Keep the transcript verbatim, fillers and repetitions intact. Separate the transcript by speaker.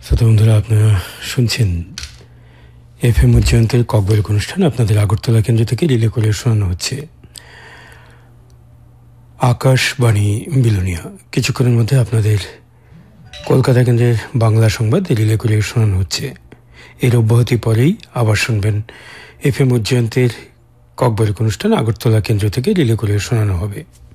Speaker 1: শ্রোতা বন্ধুরা, আপনারা শুনছেন এফ এম উজ্জয়ন্তের ককবরক অনুষ্ঠান আপনাদের আগরতলা কেন্দ্র থেকে রিলে করে শোনানো হচ্ছে। আকাশবাণী বিলোনিয়া। কিছুক্ষণের মধ্যে আপনাদের কলকাতা কেন্দ্রের বাংলা সংবাদ রিলে করে শোনানো হচ্ছে। এর অব্যাহতি পরেই আবার শুনবেন এফ এম উজ্জয়ন্তের ককবরক অনুষ্ঠান আগরতলা কেন্দ্র থেকে রিলে করে শোনানো হবে।